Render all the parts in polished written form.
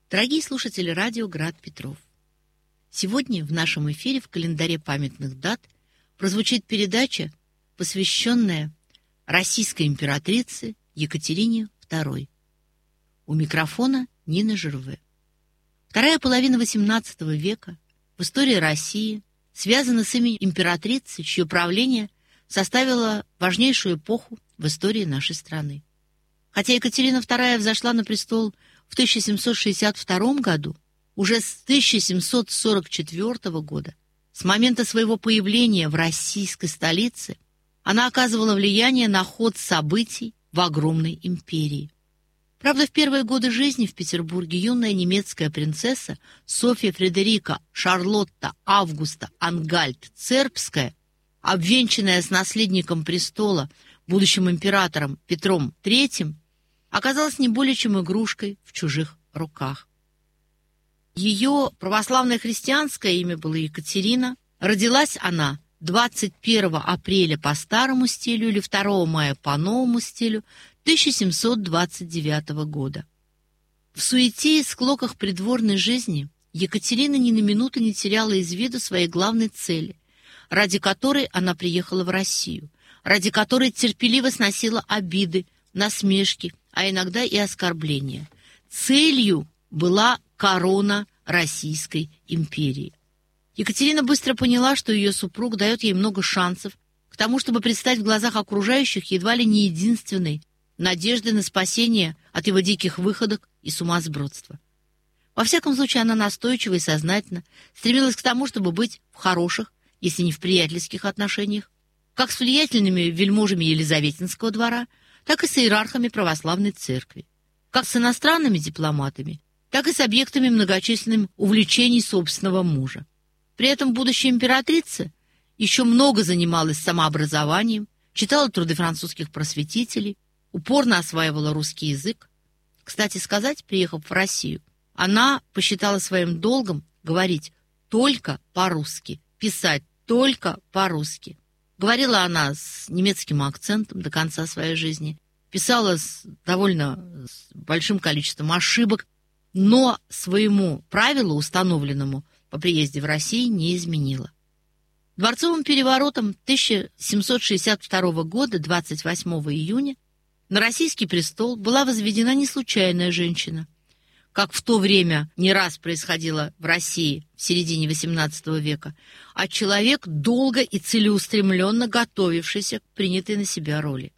Дорогие слушатели радио «Град Петров», сегодня в нашем эфире в календаре памятных дат прозвучит передача, посвященная российской императрице Екатерине II. У микрофона Нина Жерве. Вторая половина XVIII века в истории России связана с именем императрицы, чье правление составило важнейшую эпоху в истории нашей страны. Хотя Екатерина II взошла на престол в 1762 году, уже с 1744 года, с момента своего появления в российской столице, она оказывала влияние на ход событий в огромной империи. Правда, в первые годы жизни в Петербурге юная немецкая принцесса Софья Фредерика Шарлотта Августа Ангальт-Цербская, обвенчанная с наследником престола, будущим императором Петром III, оказалась не более чем игрушкой в чужих руках. Ее православное христианское имя было Екатерина. Родилась она 21 апреля по старому стилю или 2 мая по новому стилю 1729 года. В суете и склоках придворной жизни Екатерина ни на минуту не теряла из виду своей главной цели, ради которой она приехала в Россию, ради которой терпеливо сносила обиды, насмешки, а иногда и оскорбления. Целью была корона Российской империи. Екатерина быстро поняла, что ее супруг дает ей много шансов к тому, чтобы предстать в глазах окружающих едва ли не единственной надеждой на спасение от его диких выходок и сумасбродства. Во всяком случае, она настойчиво и сознательно стремилась к тому, чтобы быть в хороших, если не в приятельских отношениях, как с влиятельными вельможами Елизаветинского двора, так и с иерархами православной церкви, как с иностранными дипломатами, так и с объектами многочисленных увлечений собственного мужа. При этом будущая императрица еще много занималась самообразованием, читала труды французских просветителей, упорно осваивала русский язык. Кстати сказать, приехав в Россию, она посчитала своим долгом говорить только по-русски, писать только по-русски. Говорила она с немецким акцентом до конца своей жизни, писала с довольно большим количеством ошибок, но своему правилу, установленному по приезде в Россию, не изменила. Дворцовым переворотом 1762 года, 28 июня, на российский престол была возведена не случайная женщина, как в то время не раз происходило в России в середине XVIII века, а человек, долго и целеустремленно готовившийся к принятой на себя роли.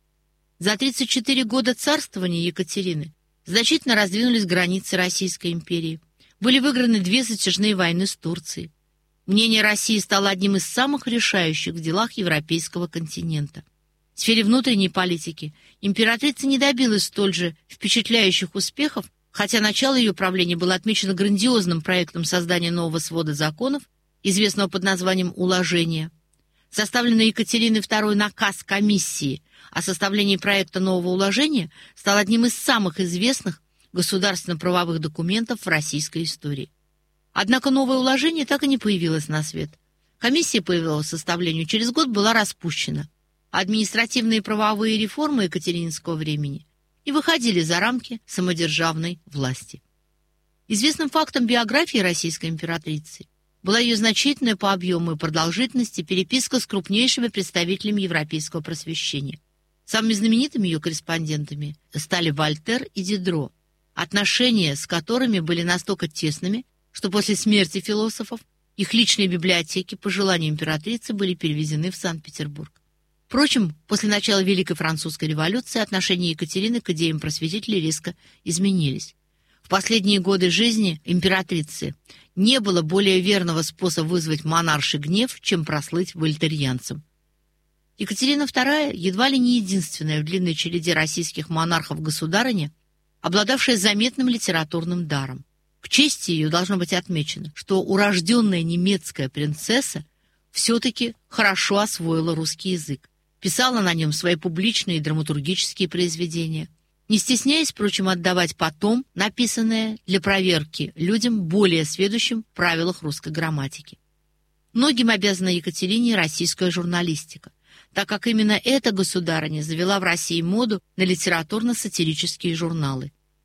За 34 года царствования Екатерины значительно раздвинулись границы Российской империи, были выиграны 2 затяжные войны с Турцией. Мнение России стало одним из самых решающих в делах европейского континента. В сфере внутренней политики императрица не добилась столь же впечатляющих успехов, хотя начало ее правления было отмечено грандиозным проектом создания нового свода законов, известного под названием «Уложение». Составленный Екатериной II наказ комиссии о составлении проекта нового уложения стал одним из самых известных государственно-правовых документов в российской истории. Однако новое уложение так и не появилось на свет. Комиссия по его составлению через год была распущена. Административные и правовые реформы екатерининского времени и выходили за рамки самодержавной власти. Известным фактом биографии российской императрицы была ее значительная по объему и продолжительности переписка с крупнейшими представителями европейского просвещения. Самыми знаменитыми ее корреспондентами стали Вольтер и Дидро, отношения с которыми были настолько тесными, что после смерти философов их личные библиотеки по желанию императрицы были перевезены в Санкт-Петербург. Впрочем, после начала Великой Французской революции отношения Екатерины к идеям просветителей резко изменились. В последние годы жизни императрицы не было более верного способа вызвать монарший гнев, чем прослыть вольтерьянцем. Екатерина II едва ли не единственная в длинной череде российских монархов-государыня, обладавшая заметным литературным даром. К чести ее должно быть отмечено, что урожденная немецкая принцесса все-таки хорошо освоила русский язык, писала на нем свои публичные и драматургические произведения, не стесняясь, впрочем, отдавать потом написанное для проверки людям, более сведущим в правилах русской грамматики. Многим обязана Екатерине российская журналистика, так как именно эта государыня завела в России моду на литературно-сатирические журналы.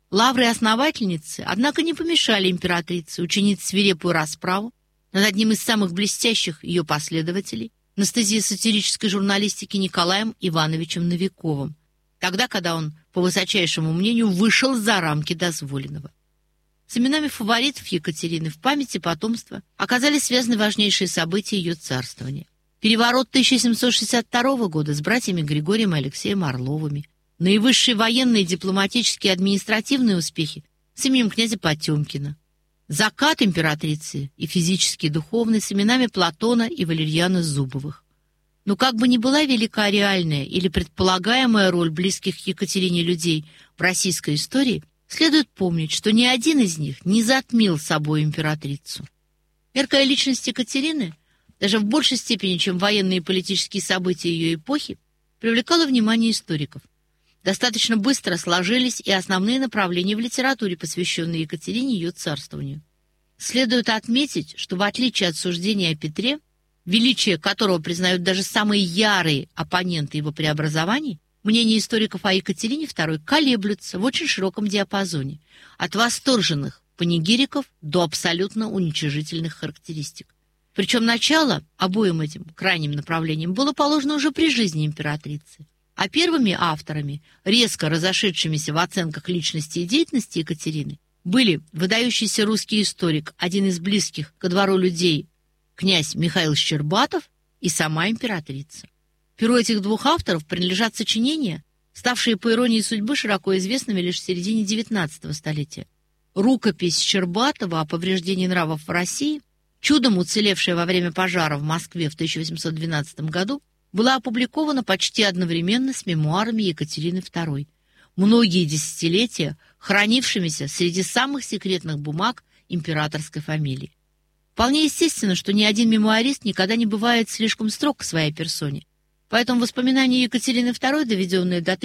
Лавры основательницы, однако, не помешали императрице учинить свирепую расправу над одним из самых блестящих ее последователей на стезе сатирической журналистики Николаем Ивановичем Новиковым, тогда, когда он, по высочайшему мнению, вышел за рамки дозволенного. С именами фаворитов Екатерины в памяти потомства оказались связаны важнейшие события ее царствования. Переворот 1762 года с братьями Григорием и Алексеем Орловыми, наивысшие военные, дипломатические и административные успехи с именем князя Потемкина, закат императрицы и физический, и духовный с именами Платона и Валерьяна Зубовых. Но как бы ни была велика реальная или предполагаемая роль близких к Екатерине людей в российской истории, следует помнить, что ни один из них не затмил собой императрицу. Яркая личность Екатерины, даже в большей степени, чем военные и политические события ее эпохи, привлекала внимание историков. Достаточно быстро сложились и основные направления в литературе, посвященные Екатерине и ее царствованию. Следует отметить, что в отличие от суждения о Петре, величие которого признают даже самые ярые оппоненты его преобразований, мнения историков о Екатерине II колеблются в очень широком диапазоне, от восторженных панигириков до абсолютно уничижительных характеристик. Причем начало обоим этим крайним направлениям было положено уже при жизни императрицы. А первыми авторами, резко разошедшимися в оценках личности и деятельности Екатерины, были выдающийся русский историк, один из близких ко двору людей, князь Михаил Щербатов, и сама императрица. Перу этих двух авторов принадлежат сочинения, ставшие по иронии судьбы широко известными лишь в середине XIX столетия. Рукопись Щербатова о повреждении нравов в России, чудом уцелевшая во время пожара в Москве в 1812 году, была опубликована почти одновременно с мемуарами Екатерины II, многие десятилетия хранившимися среди самых секретных бумаг императорской фамилии. Вполне естественно, что ни один мемуарист никогда не бывает слишком строг к своей персоне, поэтому воспоминания Екатерины II, доведенные до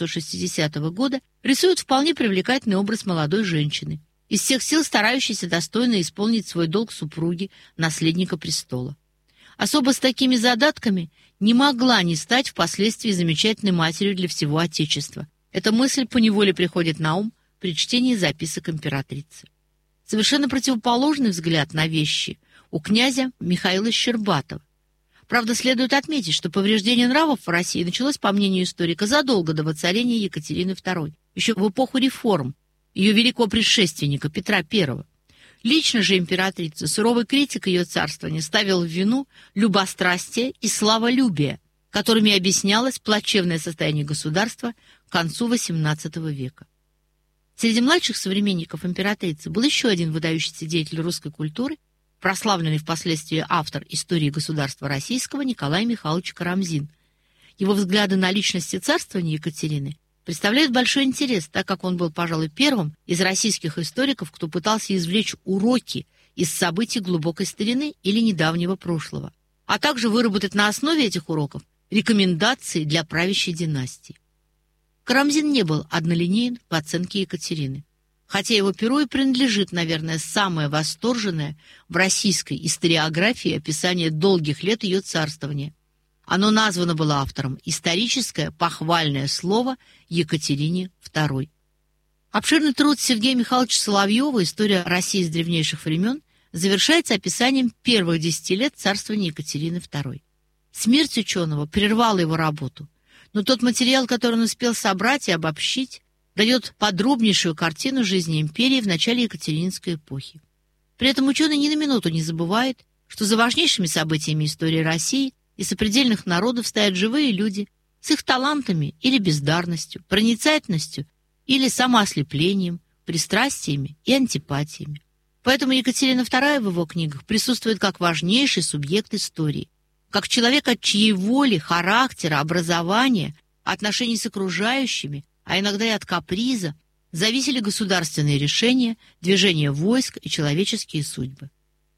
1760 года, рисуют вполне привлекательный образ молодой женщины, из всех сил старающейся достойно исполнить свой долг супруги, наследника престола. Особо с такими задатками не могла не стать впоследствии замечательной матерью для всего Отечества. Эта мысль поневоле приходит на ум при чтении записок императрицы. Совершенно противоположный взгляд на вещи у князя Михаила Щербатова. Правда, следует отметить, что повреждение нравов в России началось, по мнению историка, задолго до воцарения Екатерины II, еще в эпоху реформ, ее великого предшественника Петра I. Лично же императрица, суровый критик ее царствования, ставил в вину любострастие и славолюбие, которыми объяснялось плачевное состояние государства к концу XVIII века. Среди младших современников императрицы был еще один выдающийся деятель русской культуры, прославленный впоследствии автор истории государства российского Николай Михайлович Карамзин. Его взгляды на личность и царствование Екатерины представляют большой интерес, так как он был, пожалуй, первым из российских историков, кто пытался извлечь уроки из событий глубокой старины или недавнего прошлого, а также выработать на основе этих уроков рекомендации для правящей династии. Карамзин не был однолинеен в оценке Екатерины, хотя его перу и принадлежит, наверное, самое восторженное в российской историографии описание долгих лет ее царствования. Оно названо было автором «Историческое похвальное слово Екатерине II». Обширный труд Сергея Михайловича Соловьева «История России с древнейших времен» завершается описанием первых 10 лет царствования Екатерины II. Смерть ученого прервала его работу, но тот материал, который он успел собрать и обобщить, дает подробнейшую картину жизни империи в начале Екатерининской эпохи. При этом ученый ни на минуту не забывает, что за важнейшими событиями истории России и сопредельных народов стоят живые люди с их талантами или бездарностью, проницательностью или самоослеплением, пристрастиями и антипатиями. Поэтому Екатерина II в его книгах присутствует как важнейший субъект истории, как человек, от чьей воли, характера, образования, отношений с окружающими, а иногда и от каприза, зависели государственные решения, движение войск и человеческие судьбы.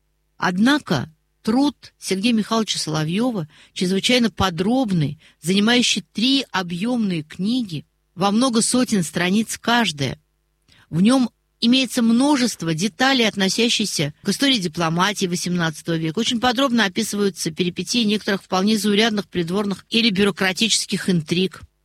Однако труд Сергея Михайловича Соловьева, чрезвычайно подробный, занимающий 3 объемные книги, во много сотен страниц каждая. В нем имеется множество деталей, относящихся к истории дипломатии XVIII века. Очень подробно описываются перипетии некоторых вполне заурядных придворных или бюрократических интриг.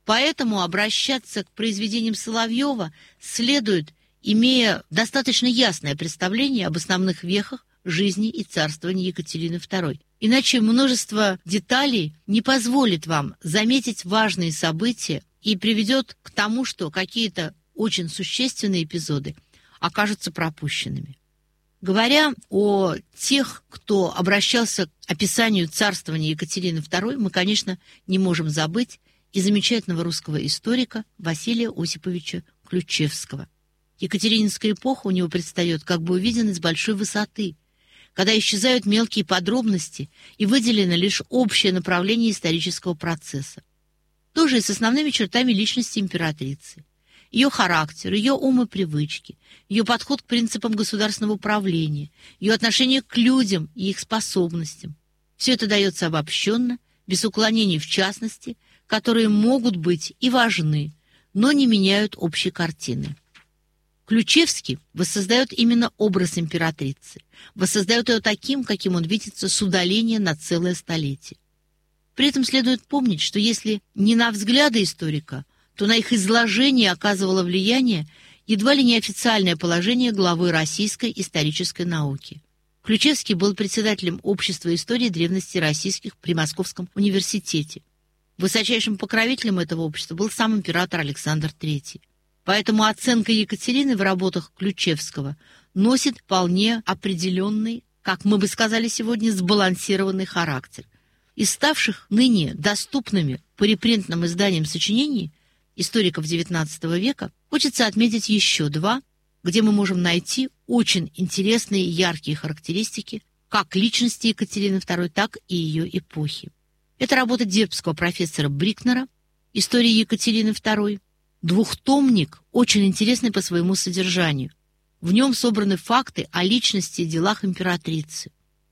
Поэтому обращаться к произведениям Соловьева следует, имея достаточно ясное представление об основных вехах жизни и царствования Екатерины II. Иначе множество деталей не позволит вам заметить важные события и приведет к тому, что какие-то очень существенные эпизоды окажутся пропущенными. Говоря о тех, кто обращался к описанию царствования Екатерины II, мы, конечно, не можем забыть и замечательного русского историка Василия Осиповича Ключевского. Екатерининская эпоха у него предстает как бы увидена с большой высоты, когда исчезают мелкие подробности и выделено лишь общее направление исторического процесса. То же и с основными чертами личности императрицы. Ее характер, ее ум и привычки, ее подход к принципам государственного управления, ее отношение к людям и их способностям. Все это дается обобщенно, без уклонений в частности, которые могут быть и важны, но не меняют общей картины. Ключевский воссоздает именно образ императрицы, воссоздает ее таким, каким он видится с удаления на целое столетие. При этом следует помнить, что если не на взгляды историка, то на их изложение оказывало влияние едва ли не официальное положение главы российской исторической науки. Ключевский был председателем Общества истории древности российских при Московском университете. Высочайшим покровителем этого общества был сам император Александр III. Поэтому оценка Екатерины в работах Ключевского носит вполне определенный, как мы бы сказали сегодня, сбалансированный характер. Из ставших ныне доступными по репринтным изданиям сочинений историков XIX века хочется отметить еще два, где мы можем найти очень интересные и яркие характеристики как личности Екатерины II, так и ее эпохи. Это работа дербского профессора Брикнера «История Екатерины II», двухтомник, очень интересный по своему содержанию. В нем собраны факты о личности и делах императрицы.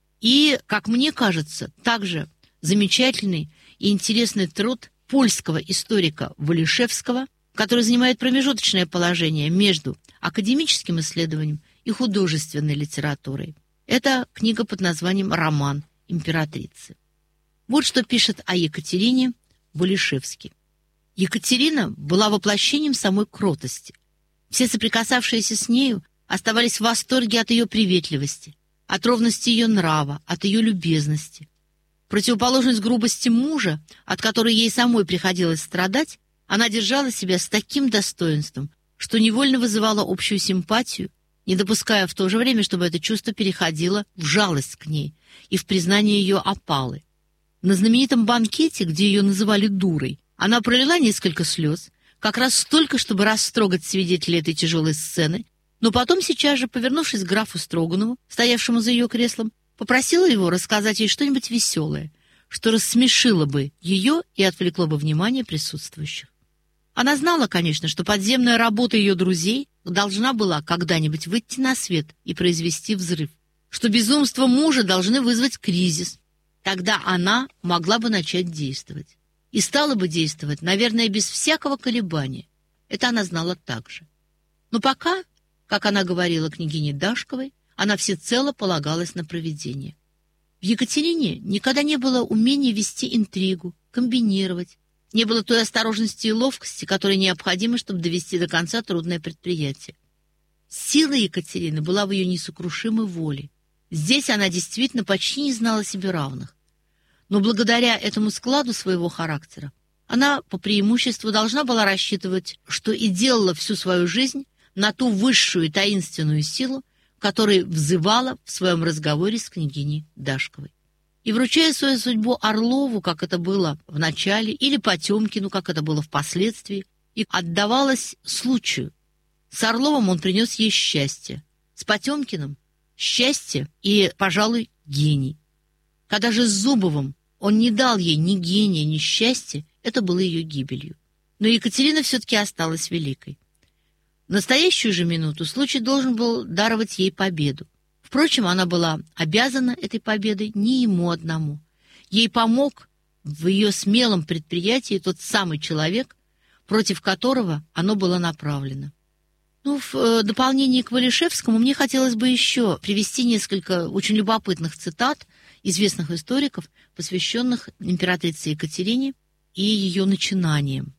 И, как мне кажется, также замечательный и интересный труд польского историка Волишевского, который занимает промежуточное положение между академическим исследованием и художественной литературой. Это книга под названием «Роман императрицы». Вот что пишет о Екатерине Волишевский. Екатерина была воплощением самой кротости. Все соприкасавшиеся с нею оставались в восторге от ее приветливости, от ровности ее нрава, от ее любезности. Противоположность грубости мужа, от которой ей самой приходилось страдать, она держала себя с таким достоинством, что невольно вызывала общую симпатию, не допуская в то же время, чтобы это чувство переходило в жалость к ней и в признание ее опалы. На знаменитом банкете, где ее называли дурой, она пролила несколько слез, как раз столько, чтобы растрогать свидетелей этой тяжелой сцены, но потом сейчас же, повернувшись к графу Строганову, стоявшему за ее креслом, попросила его рассказать ей что-нибудь веселое, что рассмешило бы ее и отвлекло бы внимание присутствующих. Она знала, конечно, что подземная работа ее друзей должна была когда-нибудь выйти на свет и произвести взрыв, что безумство мужа должны вызвать кризис. Тогда она могла бы начать действовать. И стала бы действовать, наверное, без всякого колебания. Это она знала также. Но пока, как она говорила княгине Дашковой, она всецело полагалась на провидение. В Екатерине никогда не было умения вести интригу, комбинировать, не было той осторожности и ловкости, которые необходимы, чтобы довести до конца трудное предприятие. Сила Екатерины была в ее несокрушимой воле. Здесь она действительно почти не знала себе равных. Но благодаря этому складу своего характера она по преимуществу должна была рассчитывать, что и делала всю свою жизнь на ту высшую и таинственную силу, которой взывала в своем разговоре с княгиней Дашковой. И вручая свою судьбу Орлову, как это было в начале, или Потемкину, как это было впоследствии, и отдавалась случаю. С Орловым он принес ей счастье, с Потемкиным — счастье и, пожалуй, гений. Когда же с Зубовым он не дал ей ни гения, ни счастья, это было ее гибелью. Но Екатерина все-таки осталась великой. В настоящую же минуту случай должен был даровать ей победу. Впрочем, она была обязана этой победой не ему одному. Ей помог в ее смелом предприятии тот самый человек, против которого оно было направлено. В дополнение к Волишевскому мне хотелось бы еще привести несколько очень любопытных цитат известных историков, посвященных императрице Екатерине и ее начинаниям.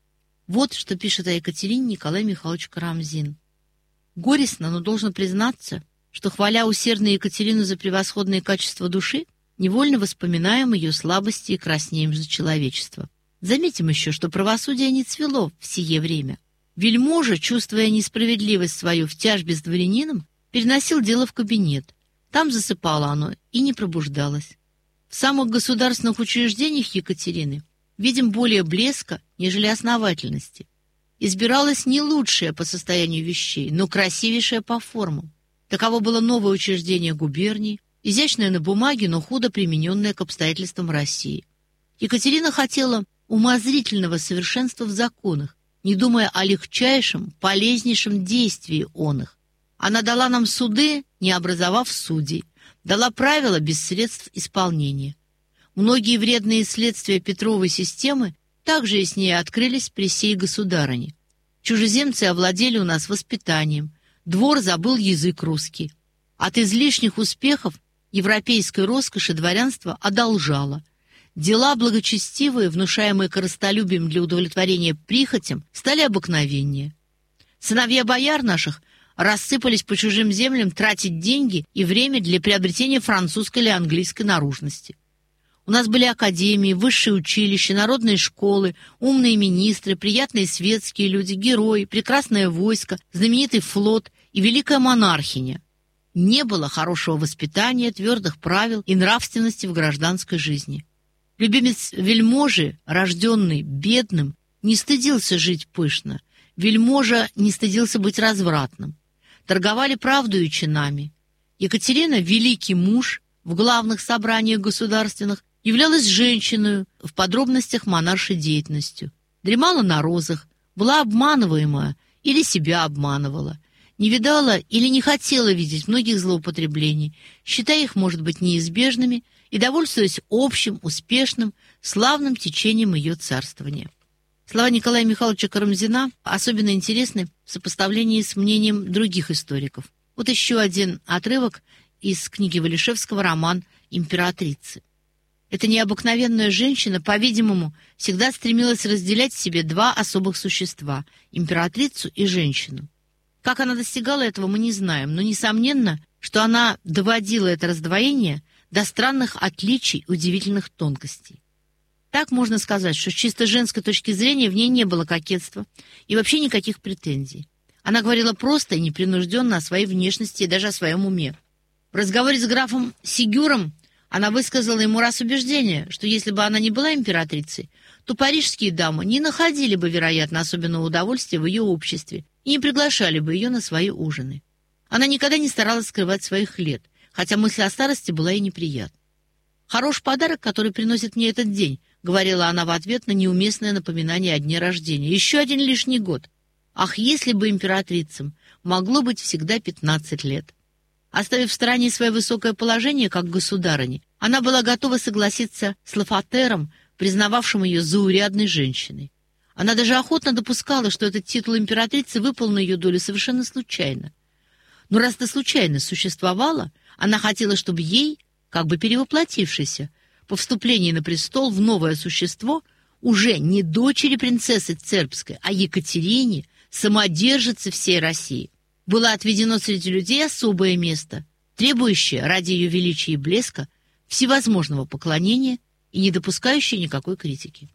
Вот что пишет о Екатерине Николай Михайлович Карамзин. Горестно, но должен признаться, что, хваля усердно Екатерину за превосходные качества души, невольно воспоминаем ее слабости и краснеем за человечество. Заметим еще, что правосудие не цвело в сие время. Вельможа, чувствуя несправедливость свою в тяжбе с дворянином, переносил дело в кабинет. Там засыпало оно и не пробуждалось. В самых государственных учреждениях Екатерины видим более блеска, нежели основательности. Избиралось не лучшее по состоянию вещей, но красивейшее по формам. Таково было новое учреждение губерний, изящное на бумаге, но худо примененное к обстоятельствам России. Екатерина хотела умозрительного совершенства в законах, не думая о легчайшем, полезнейшем действии он их. Она дала нам суды, не образовав судей, дала правила без средств исполнения. Многие вредные следствия Петровой системы также яснее открылись при сей государыне. Чужеземцы овладели у нас воспитанием, двор забыл язык русский. От излишних успехов европейской роскоши дворянство одолжало. Дела благочестивые, внушаемые корыстолюбием для удовлетворения прихотям, стали обыкновеннее. Сыновья бояр наших рассыпались по чужим землям тратить деньги и время для приобретения французской или английской наружности. У нас были академии, высшие училища, народные школы, умные министры, приятные светские люди, герои, прекрасное войско, знаменитый флот и великая монархиня. Не было хорошего воспитания, твердых правил и нравственности в гражданской жизни. Любимец вельможи, рожденный бедным, не стыдился жить пышно. Вельможа не стыдился быть развратным. Торговали правдою и чинами. Екатерина, великий муж, в главных собраниях государственных, являлась женщиной в подробностях монаршей деятельностью. Дремала на розах, была обманываемая или себя обманывала. Не видала или не хотела видеть многих злоупотреблений, считая их, может быть, неизбежными, и довольствуясь общим, успешным, славным течением ее царствования. Слова Николая Михайловича Карамзина особенно интересны в сопоставлении с мнением других историков. Вот еще один отрывок из книги Валишевского «Роман императрицы». Эта необыкновенная женщина, по-видимому, всегда стремилась разделять в себе два особых существа – императрицу и женщину. Как она достигала этого, мы не знаем, но несомненно, что она доводила это раздвоение до странных отличий, удивительных тонкостей. Так можно сказать, что с чисто женской точки зрения в ней не было кокетства и вообще никаких претензий. Она говорила просто и непринужденно о своей внешности и даже о своем уме. В разговоре с графом Сигюром она высказала ему раз убеждение, что если бы она не была императрицей, то парижские дамы не находили бы, вероятно, особенного удовольствия в ее обществе и не приглашали бы ее на свои ужины. Она никогда не старалась скрывать своих лет, хотя мысль о старости была ей неприятна. «Хорош подарок, который приносит мне этот день», — говорила она в ответ на неуместное напоминание о дне рождения. «Еще один лишний год. Ах, если бы императрицам могло быть всегда 15 лет». Оставив в стороне свое высокое положение как государыни, она была готова согласиться с Лафатером, признававшим ее заурядной женщиной. Она даже охотно допускала, что этот титул императрицы выпал на ее долю совершенно случайно. Но раз это случайно существовало, она хотела, чтобы ей, как бы перевоплотившейся, по вступлении на престол в новое существо, уже не дочери принцессы Цербской, а Екатерине, самодержице всей России, было отведено среди людей особое место, требующее ради ее величия и блеска всевозможного поклонения и не допускающее никакой критики.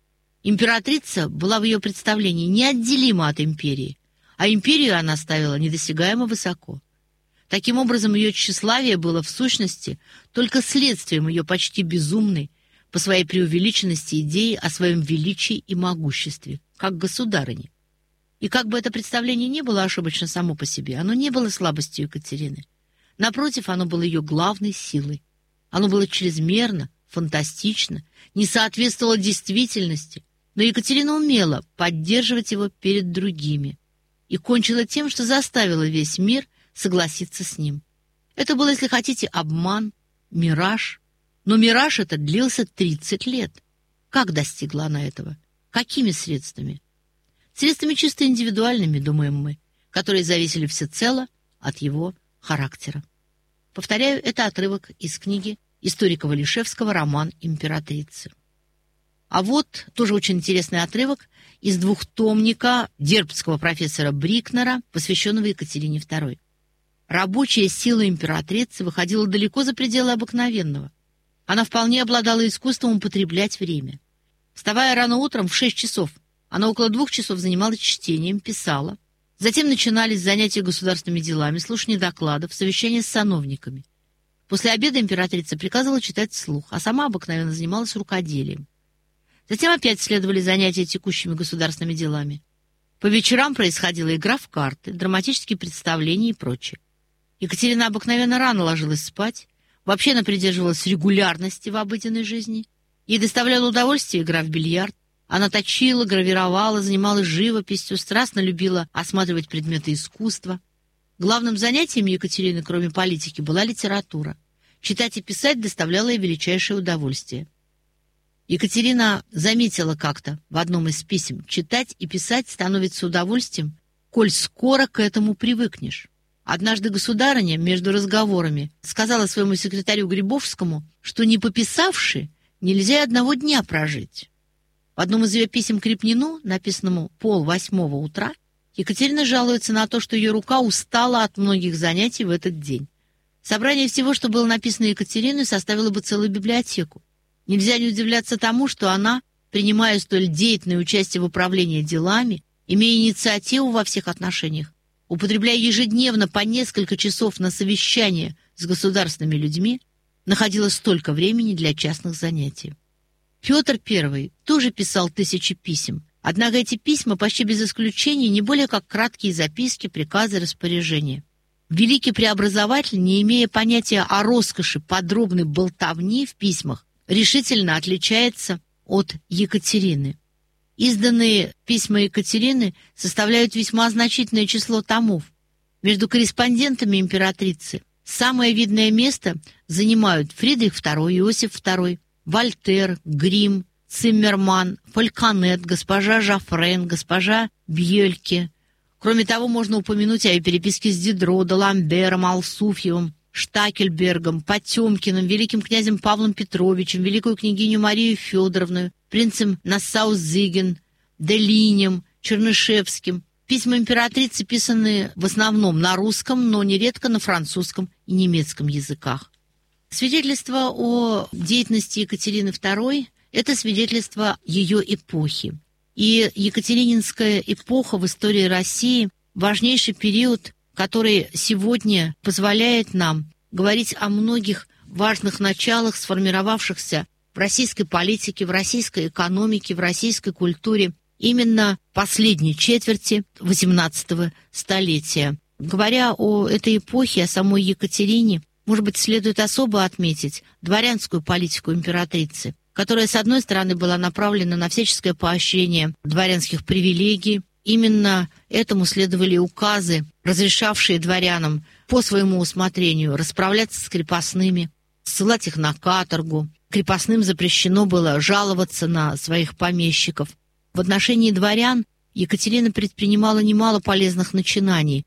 Императрица была в ее представлении неотделима от империи, а империю она ставила недосягаемо высоко. Таким образом, ее тщеславие было в сущности только следствием ее почти безумной, по своей преувеличенности идеи о своем величии и могуществе, как государыни. И как бы это представление не было ошибочно само по себе, оно не было слабостью Екатерины. Напротив, оно было ее главной силой. Оно было чрезмерно, фантастично, не соответствовало действительности, но Екатерина умела поддерживать его перед другими и кончила тем, что заставила весь мир согласиться с ним. Это был, если хотите, обман, мираж. Но мираж этот длился 30 лет. Как достигла она этого? Какими средствами? Средствами чисто индивидуальными, думаем мы, которые зависели всецело от его характера. Повторяю, это отрывок из книги историка Валишевского «Роман императрицы». А вот тоже очень интересный отрывок из двухтомника дербцкого профессора Брикнера, посвященного Екатерине II. Рабочая сила императрицы выходила далеко за пределы обыкновенного. Она вполне обладала искусством употреблять время. Вставая рано утром в 6 часов, она около 2 часов занималась чтением, писала. Затем начинались занятия государственными делами, слушание докладов, совещания с сановниками. После обеда императрица приказывала читать вслух, а сама обыкновенно занималась рукоделием. Затем опять следовали занятия текущими государственными делами. По вечерам происходила игра в карты, драматические представления и прочее. Екатерина обыкновенно рано ложилась спать, вообще она придерживалась регулярности в обыденной жизни. Ей доставляла удовольствие игра в бильярд. Она точила, гравировала, занималась живописью, страстно любила осматривать предметы искусства. Главным занятием Екатерины, кроме политики, была литература. Читать и писать доставляло ей величайшее удовольствие. Екатерина заметила как-то в одном из писем: читать и писать становится удовольствием, коль скоро к этому привыкнешь. Однажды государыня между разговорами сказала своему секретарю Грибовскому, что не пописавши, нельзя и одного дня прожить. В одном из ее писем к Репнину, написанному 7:30 утра, Екатерина жалуется на то, что ее рука устала от многих занятий в этот день. Собрание всего, что было написано Екатериной, составило бы целую библиотеку. Нельзя не удивляться тому, что она, принимая столь деятельное участие в управлении делами, имея инициативу во всех отношениях, употребляя ежедневно по несколько часов на совещания с государственными людьми, находила столько времени для частных занятий. Петр I тоже писал тысячи писем, однако эти письма почти без исключения не более как краткие записки, приказы, распоряжения. Великий преобразователь, не имея понятия о роскоши подробной болтовни в письмах, решительно отличается от Екатерины. Изданные письма Екатерины составляют весьма значительное число томов. Между корреспондентами императрицы самое видное место занимают Фридрих II, Иосиф II, Вольтер, Грим, Циммерман, Фальконет, госпожа Жофрен, госпожа Бьельке. Кроме того, можно упомянуть о переписке с Дидро, Даламбером, Алсуфьевым, Штакельбергом, Потемкиным, великим князем Павлом Петровичем, великую княгиню Марию Федоровну, принцем Нассау-Зиген, Делинем, Чернышевским. Письма императрицы писаны в основном на русском, но нередко на французском и немецком языках. Свидетельство о деятельности Екатерины II – это свидетельство ее эпохи. И Екатерининская эпоха в истории России – важнейший период, который сегодня позволяет нам говорить о многих важных началах, сформировавшихся в российской политике, в российской экономике, в российской культуре именно последней четверти XVIII столетия. Говоря о этой эпохе, о самой Екатерине, может быть, следует особо отметить дворянскую политику императрицы, которая, с одной стороны, была направлена на всяческое поощрение дворянских привилегий. Именно этому следовали указы, разрешавшие дворянам по своему усмотрению расправляться с крепостными, ссылать их на каторгу. Крепостным запрещено было жаловаться на своих помещиков. В отношении дворян Екатерина предпринимала немало полезных начинаний.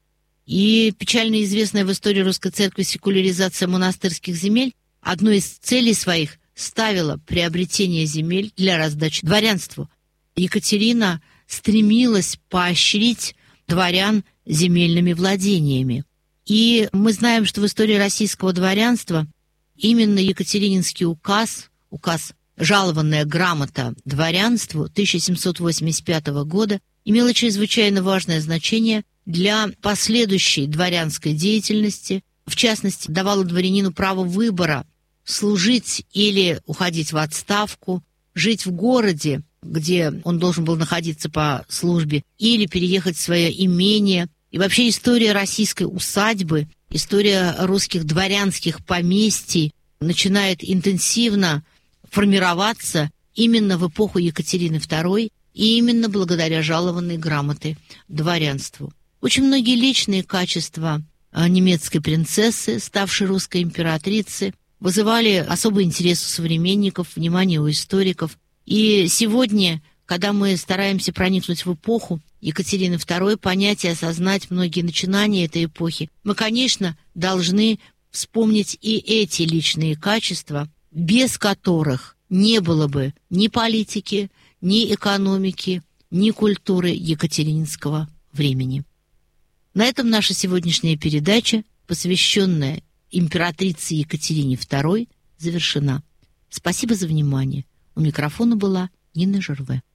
И печально известная в истории русской церкви секуляризация монастырских земель одной из целей своих ставила приобретение земель для раздачи дворянству. Екатерина стремилась поощрить дворян земельными владениями. И мы знаем, что в истории российского дворянства именно Екатерининский указ «Жалованная грамота дворянству» 1785 года имела чрезвычайно важное значение для последующей дворянской деятельности. В частности, давала дворянину право выбора служить или уходить в отставку, жить в городе, где он должен был находиться по службе, или переехать в свое имение. И вообще история российской усадьбы, история русских дворянских поместий начинает интенсивно формироваться именно в эпоху Екатерины II и именно благодаря жалованной грамоты дворянству. Очень многие личные качества немецкой принцессы, ставшей русской императрицей, вызывали особый интерес у современников, внимание у историков. И сегодня, когда мы стараемся проникнуть в эпоху Екатерины II, понять и осознать многие начинания этой эпохи, мы, конечно, должны вспомнить и эти личные качества, без которых не было бы ни политики, ни экономики, ни культуры екатерининского времени. На этом наша сегодняшняя передача, посвященная императрице Екатерине II, завершена. Спасибо за внимание. У микрофона была Нина Жерве.